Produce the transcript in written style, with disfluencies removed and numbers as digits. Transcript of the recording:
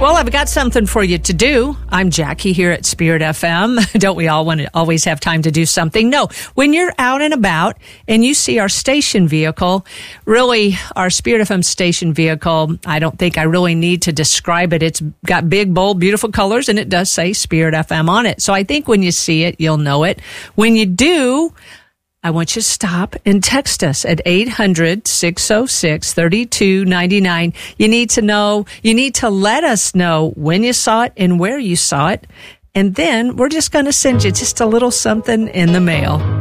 Well, I've got something for you to do. I'm Jackie here at Spirit FM. Don't we all want to always have time to do something? No, when you're out and about and you see our station vehicle, really our Spirit FM station vehicle, I don't think I really need to describe it. It's got big, bold, beautiful colors, and it does say Spirit FM on it. So I think when you see it, you'll know it. When you do, I want you to stop and text us at 800-606-3299. You need to let us know when you saw it and where you saw it. And then we're just going to send you just a little something in the mail.